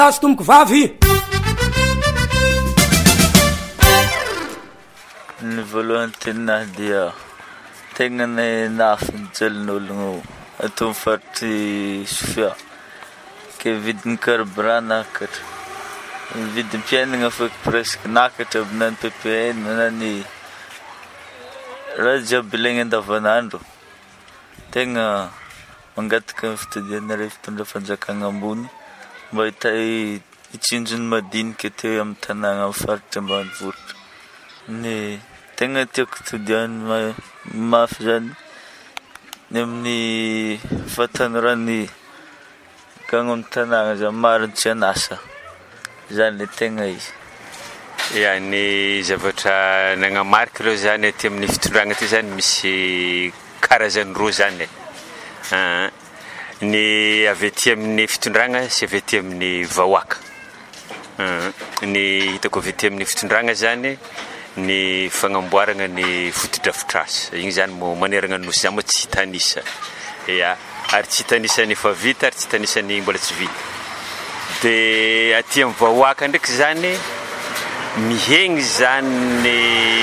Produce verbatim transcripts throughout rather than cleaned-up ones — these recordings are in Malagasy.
Azo tomboko vavy. Ny voalohany tenahy dia tegna ny nafy nijelin'ologno ato amin'ny faritry Sofia ke vidin'ny carburant nakatra, ny vidim-piainana feky presque nakatra aby na ny P P N na ny raha jiaby ilaigna andavanandro. Tegna mangataka ny fitadianareo fitondra fanjakana ambony mba hita hitsinjony madinika teo amin'ny tanàna amin'ny faritra ambanivohitra. Ny tegna tiako todiany mafy zany ny amin'ny fatanorany gagno amin'ny tanàna zany mariny tsy anasa zany le tegna izy. Ya, ny zavatra nagnamarika aloha zany aty amin'ny fitondragna ty zany misy karazany roa zany. Ny avy aty amin'ny fitondragna sy avy aty amin'ny vahoaka. Ny hitako avy aty amin'ny fitondragna zany ny fagnamboarana ny fotodrafitrasa, igny zany mo manerana nosy zany mo tsy hitanisa. Ya, ary tsy hitanisa ny efa vita ary tsy hitanisa ny mbola tsy vita. De aty amin'ny vahoaka ndraiky zany mihegny zany ny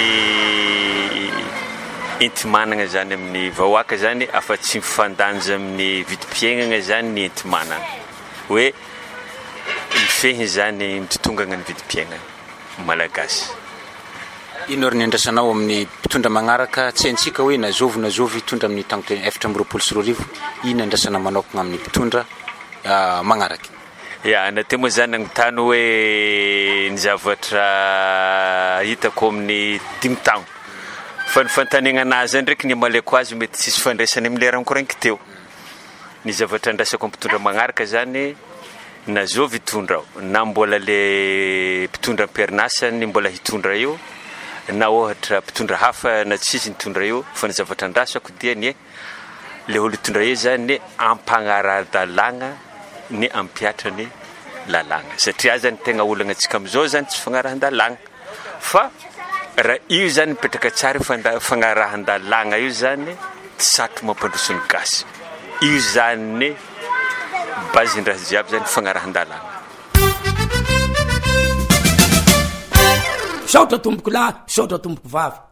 entimanana zany amin'ny vahoaka zany afa tsy mifandanja amin'ny vidim-piainana zany ny entimanana hoe mifehy zany mitotongana ny vidim-piainana malagasy. Ino ary ny andrasanao amin'ny mpitondra magnaraka tsy haintsika hoe nazovy nazovy hitondra amin'ny tangotra efatra amby roapolo sy roa arivo, ino andrasana manokana amin'ny mpitondra magnaraka? Ya, na temo zany nagnotany hoe ny zavatra hitako amin'ny dimy taogno fa ny fantanina anazy ndraiky ny amaleko azy mety tsisy fandraisany amin'ny lerany korainky teo. Ny zavatra andrasako amin'ny mpitondra magnaraka zany nazovy hitondra na mbola le mpitondra am-perinasa ny mbola hitondra io na ohatra mpitondra hafa na tsisy nitondra io, fa ny zavatra andrasako dia ny le olo hitondra io zany ampagnara-dalàgna ny ampiatra ny lalàgna satria zany tegna olana antsika amizao zany tsy fagnarahan-dalàgna fa raha io zany mipetraka tsara fagnarahan-dalàgna io zany tsy satro mampandroso ny gasy. Io zany bazindraha jiaby zany fagnarahan-dalàgna. Saotra tomboko lahy, saotra tomboko vavy.